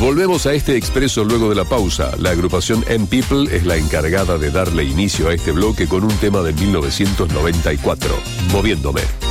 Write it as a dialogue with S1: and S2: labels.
S1: Volvemos a este expreso luego de la pausa. La agrupación M-People es la encargada de darle inicio a este bloque con un tema de 1994, Moviéndome.